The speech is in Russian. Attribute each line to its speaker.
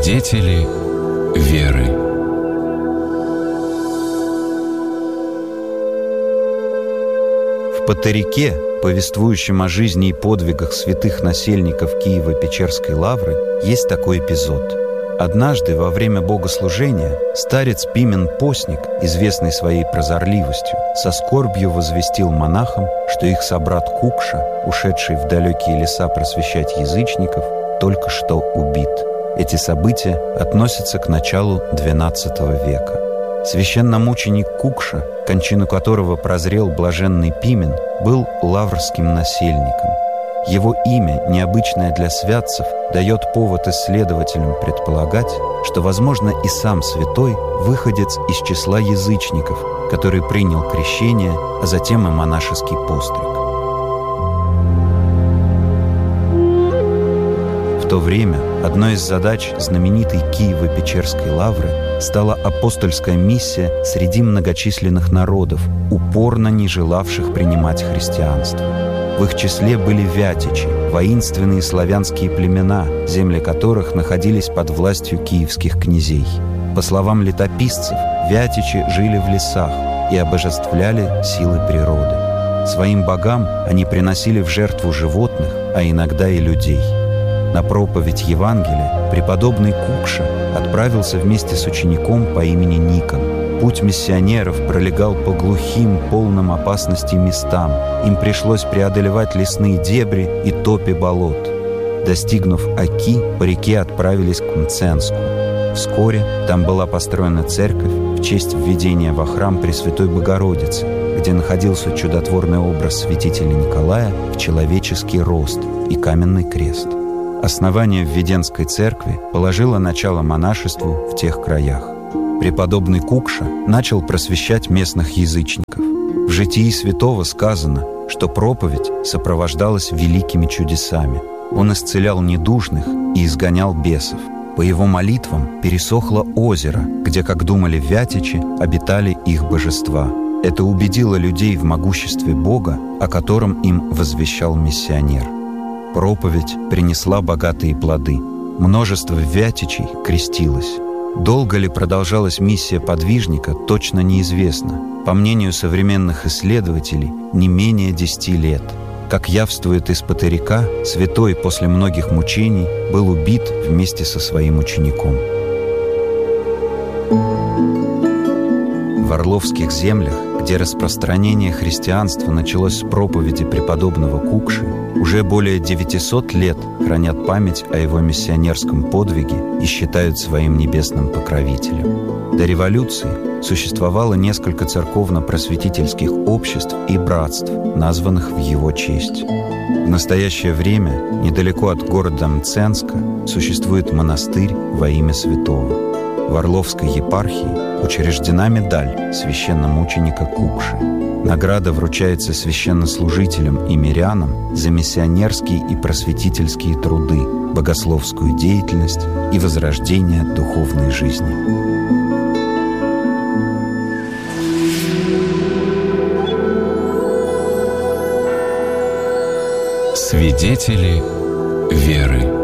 Speaker 1: Свидетели веры.
Speaker 2: В Патерике, повествующем о жизни и подвигах святых насельников Киево-Печерской лавры, есть такой эпизод. Однажды во время богослужения старец Пимен Постник, известный своей прозорливостью, со скорбью возвестил монахам, что их собрат Кукша, ушедший в далекие леса просвещать язычников, только что убит. Эти события относятся к началу XII века. Священномученик Кукша, кончину которого прозрел блаженный Пимен, был лаврским насельником. Его имя, необычное для святцев, дает повод исследователям предполагать, что, возможно, и сам святой выходец из числа язычников, который принял крещение, а затем и монашеский постриг. В то время одной из задач знаменитой Киево-Печерской лавры стала апостольская миссия среди многочисленных народов, упорно не желавших принимать христианство. В их числе были вятичи, воинственные славянские племена, земли которых находились под властью киевских князей. По словам летописцев, вятичи жили в лесах и обожествляли силы природы. Своим богам они приносили в жертву животных, а иногда и людей. На проповедь Евангелия преподобный Кукша отправился вместе с учеником по имени Никон. Путь миссионеров пролегал по глухим, полным опасностей местам. Им пришлось преодолевать лесные дебри и топи болот. Достигнув Оки, по реке отправились к Мценску. Вскоре там была построена церковь в честь введения во храм Пресвятой Богородицы, где находился чудотворный образ святителя Николая в человеческий рост и каменный крест. Основание Введенской церкви положило начало монашеству в тех краях. Преподобный Кукша начал просвещать местных язычников. В житии святого сказано, что проповедь сопровождалась великими чудесами. Он исцелял недужных и изгонял бесов. По его молитвам пересохло озеро, где, как думали вятичи, обитали их божества. Это убедило людей в могуществе Бога, о котором им возвещал миссионер. Проповедь принесла богатые плоды. Множество вятичей крестилось. Долго ли продолжалась миссия подвижника, точно неизвестно. По мнению современных исследователей, не менее 10 лет. Как явствует из Патерика, святой после многих мучений был убит вместе со своим учеником. В Орловских землях, где распространение христианства началось с проповеди преподобного Кукши, уже более 900 лет хранят память о его миссионерском подвиге и считают своим небесным покровителем. До революции существовало несколько церковно-просветительских обществ и братств, названных в его честь. В настоящее время недалеко от города Мценска существует монастырь во имя святого. В Орловской епархии учреждена медаль священномученика Кукши. Награда вручается священнослужителям и мирянам за миссионерские и просветительские труды, богословскую деятельность и возрождение духовной жизни.
Speaker 1: Свидетели веры.